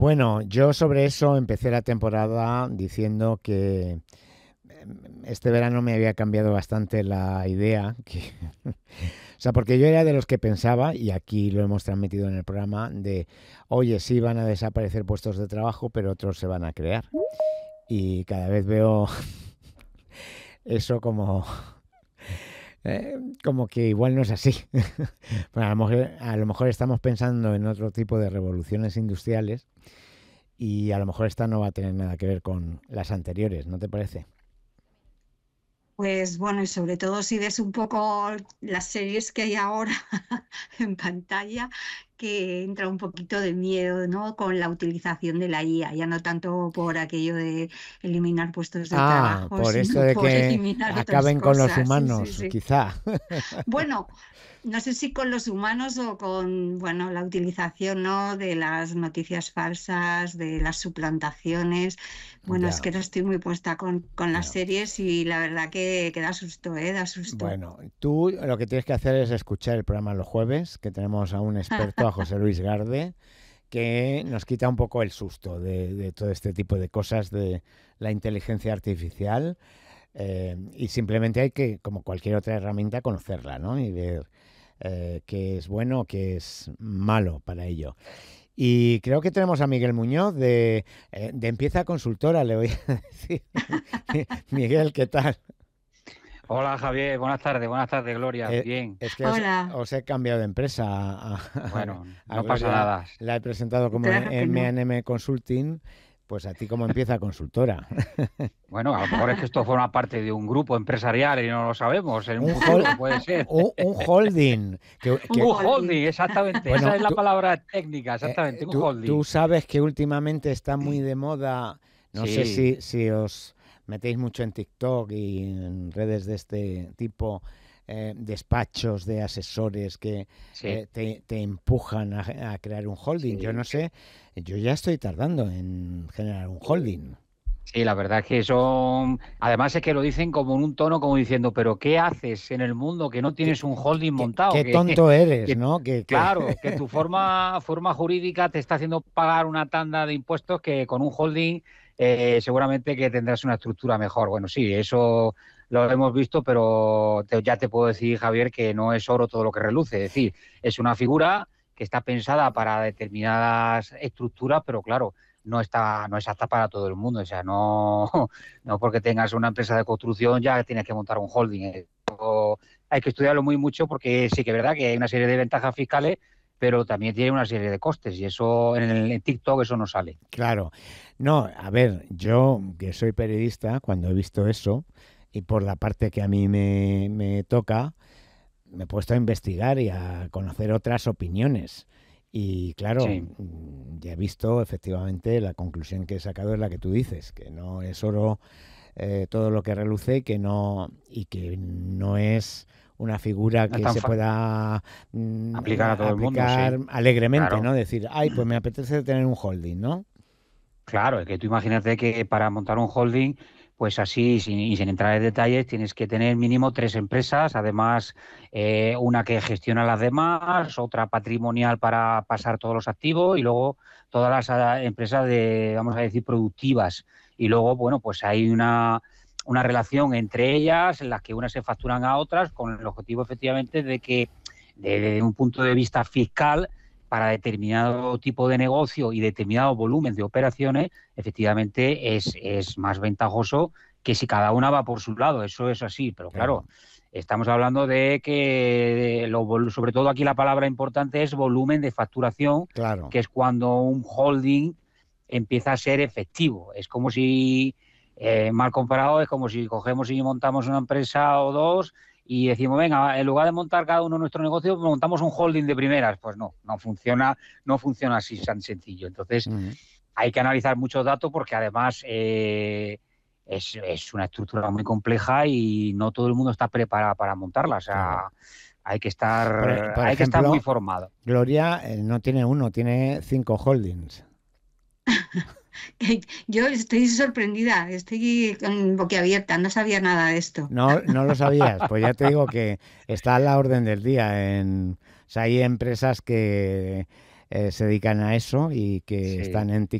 Bueno, yo sobre eso empecé la temporada diciendo que este verano me había cambiado bastante la idea, o sea, porque yo era de los que pensaba, y aquí lo hemos transmitido en el programa, de, oye, sí van a desaparecer puestos de trabajo, pero otros se van a crear. Y cada vez veo eso como que igual no es así. Bueno, a lo mejor estamos pensando en otro tipo de revoluciones industriales y a lo mejor esta no va a tener nada que ver con las anteriores, ¿no te parece? Pues bueno, y sobre todo si ves un poco las series que hay ahora en pantalla, que entra un poquito de miedo, ¿no? Con la utilización de la IA, ya no tanto por aquello de eliminar puestos de Ah, trabajo, por esto sino de por que eliminar otras acaben con los cosas. Sí, sí, humanos, sí. quizá. Bueno, no sé si con los humanos o con, bueno, la utilización, ¿no? De las noticias falsas, de las suplantaciones. Bueno, es Ya, que ahora estoy muy puesta con las ya. series y la verdad que da susto, ¿eh? Da susto. Bueno, tú lo que tienes que hacer es escuchar el programa los jueves, que tenemos a un experto, a José Luis Garde, que nos quita un poco el susto de todo este tipo de cosas de la inteligencia artificial. Y simplemente hay que, como cualquier otra herramienta, conocerla, ¿no? Y ver qué es bueno, qué es malo para ello. Y creo que tenemos a Miguel Muñoz de Empieza Consultora, le voy a decir. Miguel, ¿qué tal? Hola Javier, buenas tardes Gloria, Eh, bien, es que os, Hola, os he cambiado de empresa. bueno, A no pasa Gloria nada. la he presentado como claro que no. M&M Consulting, pues a ti como Empieza Consultora. Bueno, a lo mejor es que esto forma parte de un grupo empresarial y no lo sabemos, en un Un, hol- futuro puede ser. un holding. Un Un holding. holding, exactamente, esa Bueno, es la palabra técnica, exactamente, un tú holding. sabes que últimamente está muy de moda, no sé Sí, si os metéis mucho en TikTok y en redes de este tipo, despachos de asesores que sí, te empujan a crear un holding. Yo no sí. sé, yo ya estoy tardando en generar un holding. Sí, la verdad es que son, además es que lo dicen como en un tono como diciendo, pero ¿qué haces en el mundo que no Qué, tienes un holding montado? qué tonto eres, Que ¿no? claro, que tu forma jurídica te está haciendo pagar una tanda de impuestos que con un holding seguramente que tendrás una estructura mejor. Bueno, sí, eso lo hemos visto, pero ya te puedo decir, Javier, que no es oro todo lo que reluce. Es decir, es una figura que está pensada para determinadas estructuras, pero claro no es apta para todo el mundo. O sea, no, no porque tengas una empresa de construcción ya tienes que montar un holding. Hay que estudiarlo muy mucho porque sí que es verdad que hay una serie de ventajas fiscales, pero también tiene una serie de costes y eso en TikTok eso no sale. Claro. No, a ver, yo que soy periodista, cuando he visto eso, y por la parte que a mí me toca, me he puesto a investigar y a conocer otras opiniones. Y claro, Sí, ya he visto efectivamente la conclusión que he sacado es la que tú dices, que no es oro todo lo que reluce y que no es una figura no es que tan se fácil pueda aplicar a todo el mundo, aplicar sí, alegremente, claro. ¿no? Decir, ay, pues me apetece tener un holding, ¿no? Claro, es que tú imagínate que para montar un holding, pues así, y sin entrar en detalles, tienes que tener mínimo tres empresas, además una que gestiona las demás, otra patrimonial para pasar todos los activos y luego todas las empresas de, vamos a decir, productivas. Y luego, bueno, pues hay una relación entre ellas en las que unas se facturan a otras con el objetivo efectivamente de que desde un punto de vista fiscal para determinado tipo de negocio y determinado volumen de operaciones, efectivamente es más ventajoso que si cada una va por su lado. Eso es así, pero Claro, claro, estamos hablando de que, sobre todo aquí la palabra importante es volumen de facturación, claro. que es cuando un holding empieza a ser efectivo. Es como si, mal comparado, es como si cogemos y montamos una empresa o dos y decimos, venga, en lugar de montar cada uno nuestro negocio, montamos un holding de primeras. Pues no, no funciona así tan sencillo. Entonces, Mm, hay que analizar muchos datos porque además es una estructura muy compleja y no todo el mundo está preparado para montarla. O claro. sea, Por hay que estar muy ejemplo, formado. Gloria no tiene uno, tiene 5 holdings. Yo estoy sorprendida, estoy boquiabierta, no sabía nada de esto. No, no lo sabías. Pues ya te digo que está a la orden del día. O sea, hay empresas que se dedican a eso y que Sí. están en